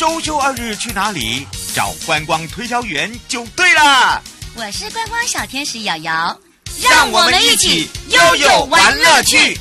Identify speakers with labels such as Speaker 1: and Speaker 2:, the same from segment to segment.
Speaker 1: 周休2日去哪里？找观光推销员就对了。
Speaker 2: 我是观光小天使瑶瑶，
Speaker 1: 让我们一起悠悠玩乐趣。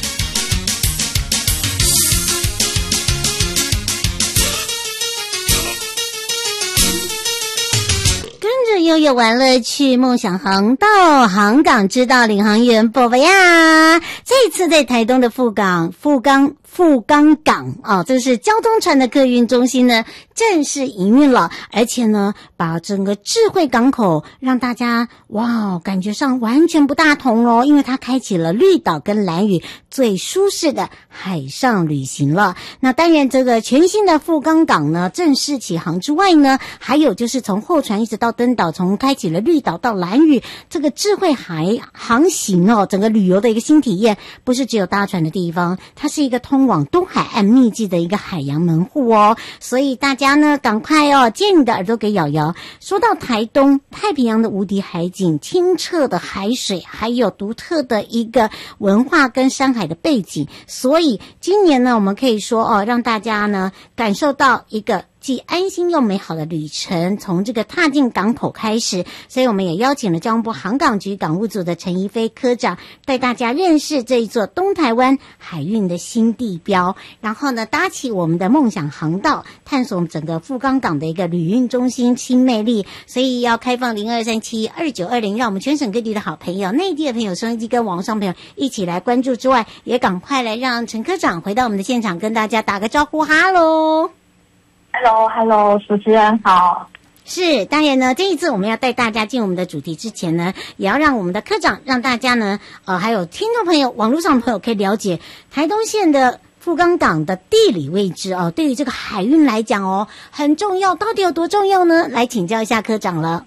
Speaker 3: 悠悠玩乐趣，梦想航道，航港之道，领航员宝宝呀！这一次在台东的富冈港这是交通船的客运中心呢，正式营运了，而且呢，把整个智慧港口让大家感觉上完全不大同咯，因为它开启了绿岛跟兰屿最舒适的海上旅行了。那当然，这个全新的富冈港呢，正式起航之外呢，还有就是从后船一直到登岛，从开启了绿岛到兰屿，这个智慧航行整个旅游的一个新体验，不是只有搭船的地方，它是一个通往东海岸秘境的一个海洋门户所以大家呢赶快借你的耳朵给瑶瑶。说到台东太平洋的无敌海景、清澈的海水，还有独特的一个文化跟山海的背景，所以今年呢，我们可以说让大家呢感受到一个既安心又美好的旅程，从这个踏进港口开始。所以我们也邀请了交通部航港局港务组的陈怡飞科长，带大家认识这一座东台湾海运的新地标，然后呢搭起我们的梦想航道，探索我们整个富冈港的一个旅运中心新魅力。所以要开放02372920，让我们全省各地的好朋友、内地的朋友、收音机跟网络上朋友一起来关注之外，也赶快来让陈科长回到我们的现场，跟大家打个招呼。哈喽
Speaker 4: Hello， 主持人好。
Speaker 3: 是，当然呢，这一次我们要带大家进我们的主题之前呢，也要让我们的科长让大家呢，还有听众朋友、网络上的朋友可以了解台东县的富冈港的地理位置对于这个海运来讲很重要，到底有多重要呢？来请教一下科长了。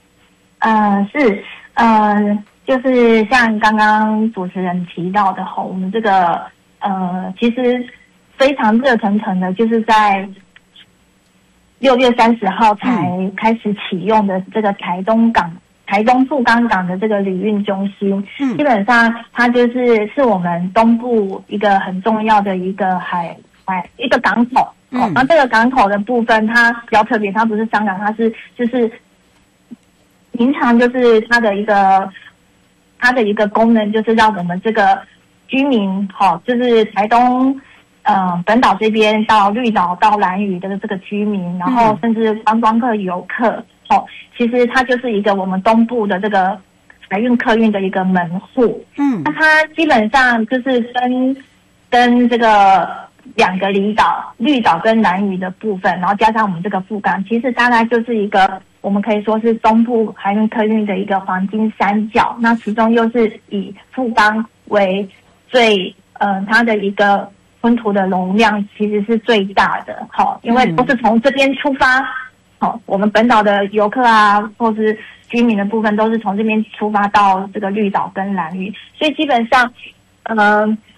Speaker 4: 就是像刚刚主持人提到的我们这个其实非常热腾腾的，就是在6月30号才开始启用的这个台东富冈港的这个旅运中心，基本上它就是我们东部一个很重要的一个一个港口。那这个港口的部分它比较特别，它不是商港，它是就是平常就是它的一个功能，就是让我们这个居民就是台东本岛这边到绿岛到兰屿的这个居民，然后甚至观光客游客其实它就是一个我们东部的这个海运客运的一个门户。那它基本上就是跟这个2个离岛绿岛跟兰屿的部分，然后加上我们这个富冈，其实大概就是一个我们可以说是东部海运客运的一个黄金三角。那其中又是以富冈为最它的一个吞吐的容量其实是最大的因为都是从这边出发我们本岛的游客或是居民的部分都是从这边出发到这个绿岛跟兰屿，所以基本上